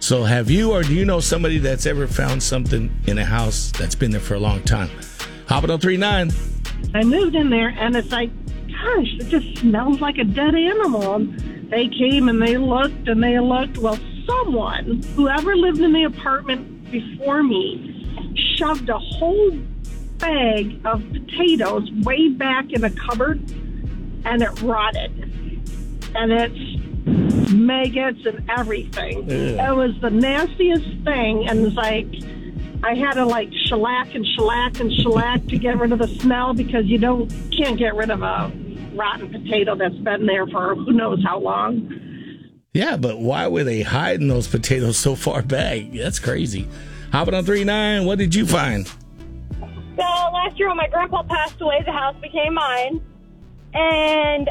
So have you, or do you know somebody that's ever found something in a house that's been there for a long time? Hop it on 39. I moved in there, and it's like, gosh, it just smells like a dead animal. They came and they looked and they looked. Well, someone, whoever lived in the apartment before me, shoved a whole bag of potatoes way back in a cupboard, and it rotted. And it's maggots and everything. Yeah. It was the nastiest thing, and it's like I had to like shellac and shellac and shellac to get rid of the smell, because you can't get rid of a rotten potato that's been there for who knows how long. Yeah, but why were they hiding those potatoes so far back? That's crazy. Hop it on 39. What did you find? So last year when my grandpa passed away, the house became mine. And,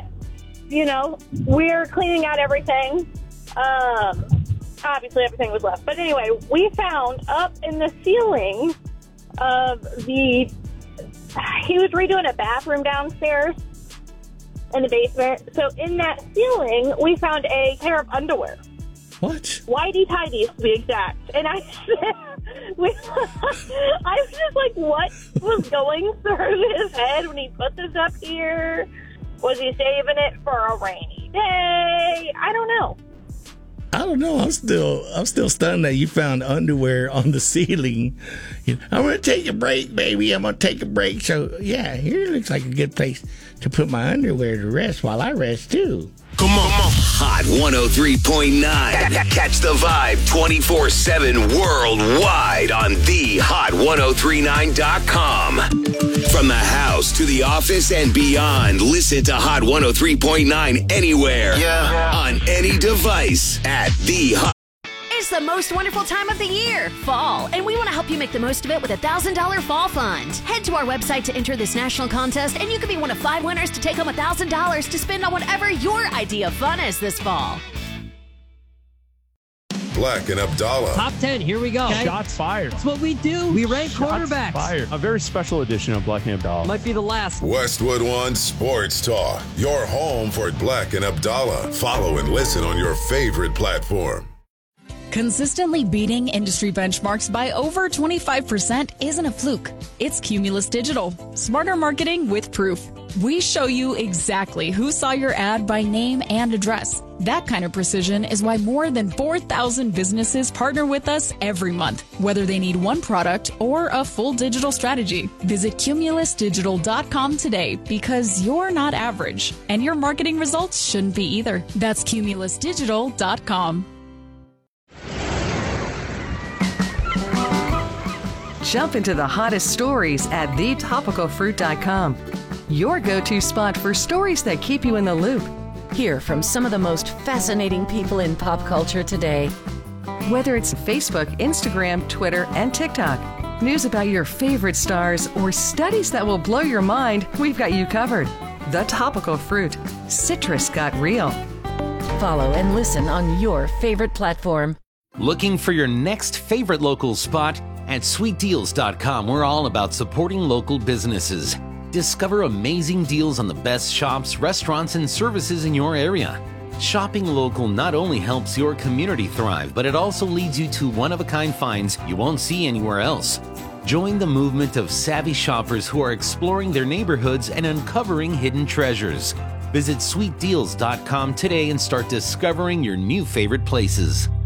we're cleaning out everything. Obviously everything was left. But anyway, we found up in the ceiling of he was redoing a bathroom downstairs in the basement. So in that ceiling, we found a pair of underwear. What? Whitey-tighties, to be exact. And I was just like, what was going through his head when he put this up here? Was he saving it for a rainy day? I don't know. I'm still stunned that you found underwear on the ceiling. I'm going to take a break, baby. I'm going to take a break. So, yeah, here looks like a good place to put my underwear to rest while I rest, too. Come on. Hot 103.9. Catch the vibe 24/7 worldwide on thehot1039.com. From the house to the office and beyond, listen to Hot 103.9 anywhere. Yeah. On any device at the Hot. It's the most wonderful time of the year, fall, and we want to help you make the most of it with a $1,000 fall fund. Head to our website to enter this national contest, and you could be one of 5 winners to take home $1,000 to spend on whatever your idea of fun is this fall. Black and Abdallah. Top 10, here we go. Okay? Shots fired. That's what we do. We rank quarterbacks. Fired. A very special edition of Black and Abdallah. Might be the last. Westwood One Sports Talk. Your home for Black and Abdallah. Follow and listen on your favorite platform. Consistently beating industry benchmarks by over 25% isn't a fluke. It's Cumulus Digital. Smarter marketing with proof. We show you exactly who saw your ad by name and address. That kind of precision is why more than 4,000 businesses partner with us every month, whether they need one product or a full digital strategy. Visit cumulusdigital.com today, because you're not average, and your marketing results shouldn't be either. That's cumulusdigital.com. Jump into the hottest stories at thetopicalfruit.com. Your go-to spot for stories that keep you in the loop. Hear from some of the most fascinating people in pop culture today. Whether it's Facebook, Instagram, Twitter, and TikTok, news about your favorite stars, or studies that will blow your mind, we've got you covered. The Topical Fruit. Citrus got real. Follow and listen on your favorite platform. Looking for your next favorite local spot? At sweetdeals.com, we're all about supporting local businesses. Discover amazing deals on the best shops, restaurants, and services in your area. Shopping local not only helps your community thrive, but it also leads you to one-of-a-kind finds you won't see anywhere else. Join the movement of savvy shoppers who are exploring their neighborhoods and uncovering hidden treasures. Visit sweetdeals.com today and start discovering your new favorite places.